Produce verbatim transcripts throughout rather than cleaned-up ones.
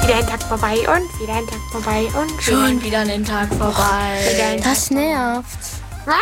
Wieder ein Tag vorbei und wieder ein Tag vorbei und schon wieder ein Tag vorbei. Wieder ein Das Tag nervt. Ah!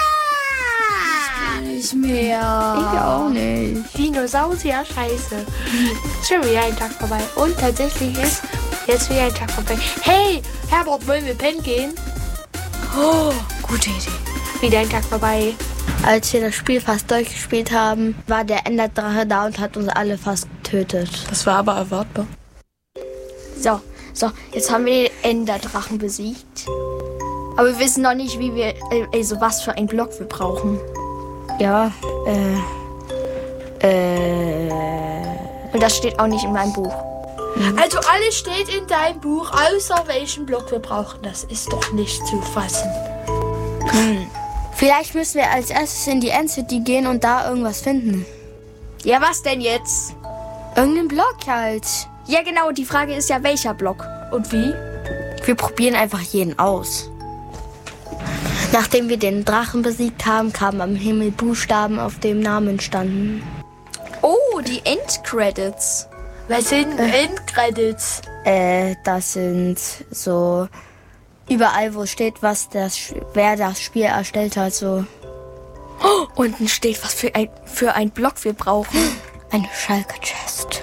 Nicht mehr. Ich auch nicht. Dinosaurier, scheiße. Schon wieder ein Tag vorbei. Und tatsächlich ist jetzt wieder ein Tag vorbei. Hey, Herbert, wollen wir pennen gehen? Oh, gute Idee. Wieder ein Tag vorbei. Als wir das Spiel fast durchgespielt haben, war der Enderdrache da und hat uns alle fast getötet. Das war aber erwartbar. So, so, jetzt haben wir den Enderdrachen besiegt. Aber wir wissen noch nicht, wie wir, also was für einen Block wir brauchen. Ja, äh, äh... Und das steht auch nicht in meinem Buch. Also alles steht in deinem Buch, außer welchen Block wir brauchen. Das ist doch nicht zu fassen. Hm. Vielleicht müssen wir als erstes in die End-City gehen und da irgendwas finden. Ja, was denn jetzt? Irgendeinen Block halt. Ja, genau, die Frage ist ja, welcher Block? Und wie? Wir probieren einfach jeden aus. Nachdem wir den Drachen besiegt haben, kamen am Himmel Buchstaben, auf dem Namen standen. Oh, die Endcredits. Was sind Äh. Endcredits? Äh, das sind so überall, wo steht, was das, wer das Spiel erstellt hat, so. Oh, unten steht, was für ein, für ein Block wir brauchen. Eine Schalke-Chest.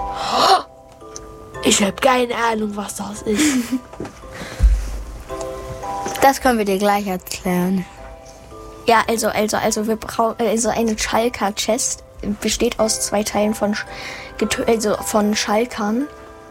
Ich habe keine Ahnung, was das ist. Das können wir dir gleich erklären. Ja, also, also, also, wir brauchen, also eine Schalker-Chest besteht aus zwei Teilen von, Sch- getö- also von Schalkern.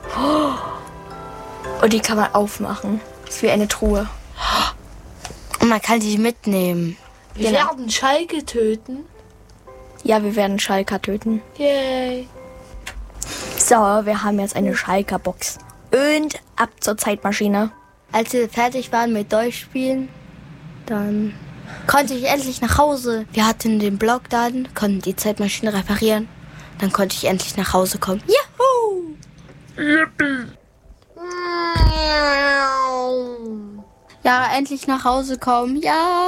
Und die kann man aufmachen. Das ist wie eine Truhe. Und man kann die mitnehmen. Wir Genau. werden Schalke töten. Ja, wir werden Schalker töten. Yay. So, wir haben jetzt eine Schalker-Box. Und ab zur Zeitmaschine. Als wir fertig waren mit Durchspielen, dann konnte ich endlich nach Hause. Wir hatten den Block dann, konnten die Zeitmaschine reparieren. Dann konnte ich endlich nach Hause kommen. Juhu! Yippie. Ja, endlich nach Hause kommen. Ja!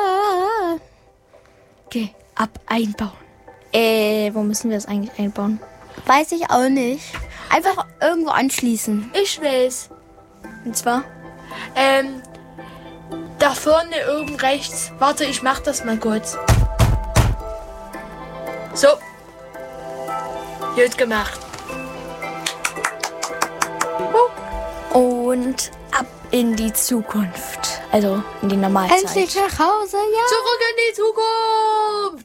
Okay, ab einbauen. Äh, wo müssen wir das eigentlich einbauen? Weiß ich auch nicht. Einfach irgendwo anschließen. Ich weiß. Und zwar? Ähm, da vorne oben rechts. Warte, ich mach das mal kurz. So. Gut gemacht. Und ab in die Zukunft. Also in die Normalzeit. Endlich nach Hause, ja! Zurück in die Zukunft.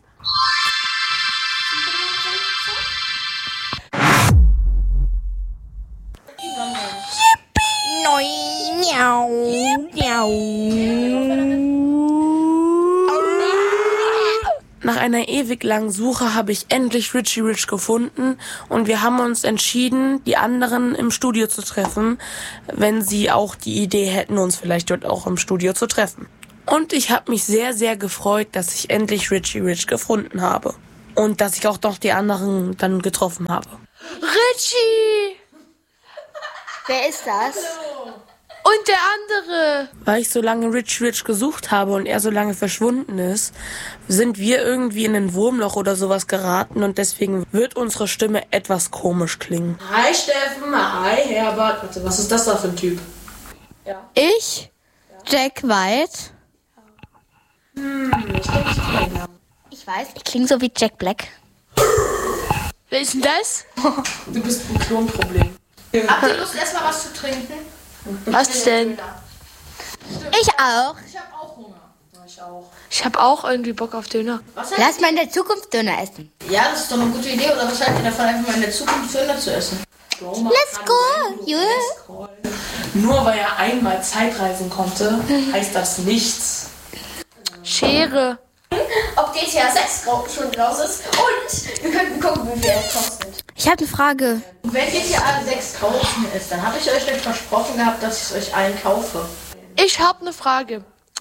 Nach einer ewig langen Suche habe ich endlich Richie Rich gefunden und wir haben uns entschieden, die anderen im Studio zu treffen, wenn sie auch die Idee hätten, uns vielleicht dort auch im Studio zu treffen. Und ich habe mich sehr, sehr gefreut, dass ich endlich Richie Rich gefunden habe und dass ich auch noch die anderen dann getroffen habe. Richie! Wer ist das? Und der andere. Weil ich so lange Richie Rich gesucht habe und er so lange verschwunden ist, sind wir irgendwie in ein Wurmloch oder sowas geraten und deswegen wird unsere Stimme etwas komisch klingen. Hi Steffen, hi Herbert. Warte, was ist das da für ein Typ? Ich? Jack White? Hm, ich denke, ich kenne ihn. Ich weiß, ich klinge so wie Jack Black. Wer ist denn das? Du bist ein Klonproblem. Habt ihr Lust, erstmal was zu trinken? Was denn? Ich auch. Ich hab auch Hunger. Ja, ich auch. Ich hab auch irgendwie Bock auf Döner. Was Lass mal in der Zukunft Döner essen. Ja, das ist doch eine gute Idee. Oder was haltet ihr davon, einfach mal in der Zukunft Döner zu essen? Let's go, Junge. Nur weil er einmal Zeitreisen konnte, heißt das nichts. Schere. Ob G T A sechs schon raus ist und wir könnten gucken, wie viel es kostet. Ich habe eine Frage. Und wenn G T A sechs kaufen ist, dann habe ich euch nicht versprochen gehabt, dass ich es euch allen kaufe. Ich hab eine Frage.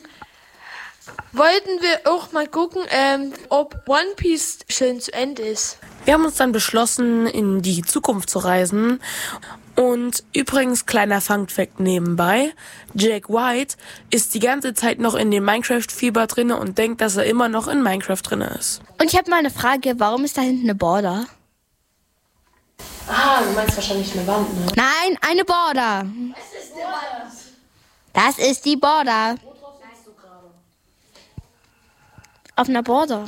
Wollten wir auch mal gucken, ähm, ob One Piece schon zu Ende ist? Wir haben uns dann beschlossen, in die Zukunft zu reisen. Und übrigens, kleiner Fun-Fact nebenbei, Jack White ist die ganze Zeit noch in dem Minecraft-Fieber drinne und denkt, dass er immer noch in Minecraft drinne ist. Und ich habe mal eine Frage. Warum ist da hinten eine Border? Ah, du meinst wahrscheinlich eine Wand, ne? Nein, eine Border. Das ist der Wand. Das ist die Border. Worauf sitzt du gerade? Auf einer Border.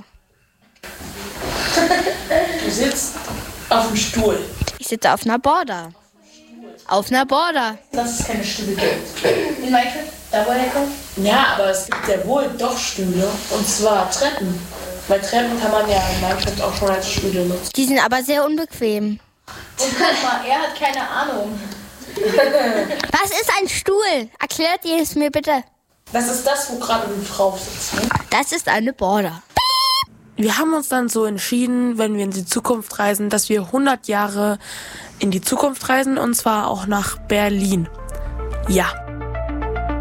Du sitzt auf dem Stuhl. Ich sitze auf einer Border. Auf einer Border. Dass es keine Stühle gibt. In Minecraft, da wo er kommt. Ja, aber es gibt ja wohl doch Stühle. Und zwar Treppen. Weil Treppen kann man ja in Minecraft auch schon als Stühle nutzen. Die sind aber sehr unbequem. Und guck mal, er hat keine Ahnung. Was ist ein Stuhl? Erklärt ihr es mir bitte. Das ist das, wo gerade du drauf sitzt. Ne? Das ist eine Border. Wir haben uns dann so entschieden, wenn wir in die Zukunft reisen, dass wir hundert Jahre in die Zukunft reisen und zwar auch nach Berlin. Ja.